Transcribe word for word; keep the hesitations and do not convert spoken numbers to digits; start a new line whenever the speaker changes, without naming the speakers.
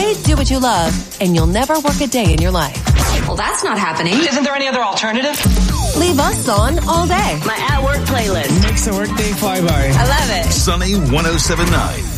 Paid do what you love, and you'll never work a day in your life.
Well, that's not happening.
Isn't there any other alternative?
Leave us on all day.
My at-work playlist.
Makes the workday fly by.
I love it.
Sunny one oh seven point nine.